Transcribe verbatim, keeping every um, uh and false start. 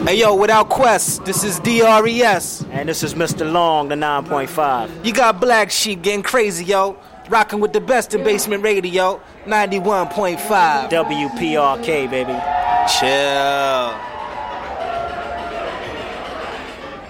Hey yo, without Quest, this is D R E S. And this is Mister Long, the nine point five. You got Black Sheep getting crazy, yo. Rocking with the best in basement radio, ninety-one point five. W P R K, baby. Chill.